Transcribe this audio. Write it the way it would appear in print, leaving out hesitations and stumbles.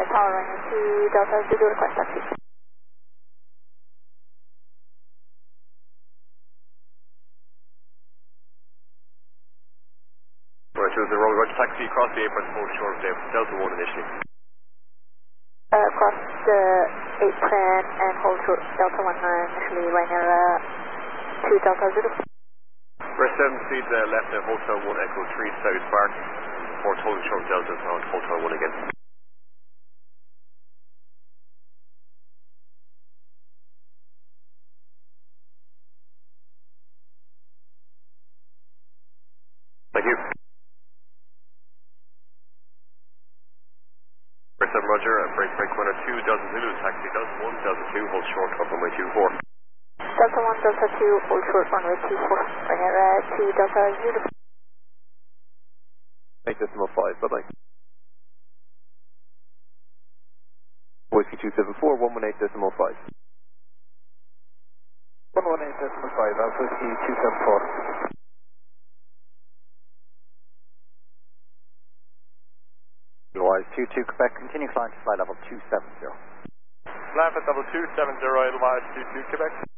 Tower running 2 Delta Zulu, request taxi. Roger, the roll, Roger, taxi across the apron, hold short of Delta 1 initially. Across the apron and hold short Delta 1 initially, Ryanair 2 Delta Zulu. Rest 7 speed left Hotel 1 Echo 3 South Park, report holding short Delta on Hotel 1 again. Thank you. Rest 7 Roger, break corner 2 Delta Zulu, taxi Delta 1, Delta 2, hold short up runway 24. Delta 1, Delta 2, hold short runway 24, Ryanair 2 Delta Zulu. 8.5, bye bye. Whiskey 274, 118.5. 118.5, that's Whiskey 274. Edelweiss 22 Quebec, continue climb to flight level 270. Land at level 270, Edelweiss 22 Quebec.